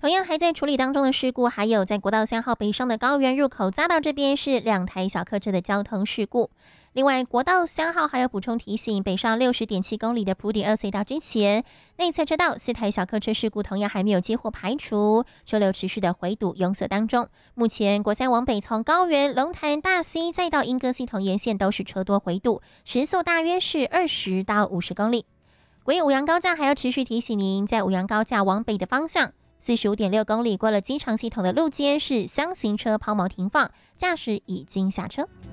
同样还在处理当中的事故，还有在国道3号北上的高原入口匝道这边是2台小客车的交通事故。另外，国道3号还有补充提醒，北上60.7公里的埔里2隧道之前，内侧车道4台小客车事故同样还没有接获排除，车流持续的回堵拥塞当中。目前国3往北从高原、龙潭、大溪再到莺歌系统沿线都是车多回堵，时速大约是20到50公里。国一五杨高架还要持续提醒您，在五杨高架往北的方向，45.6公里过了机场系统的路肩是厢型车抛锚停放，驾驶已经下车。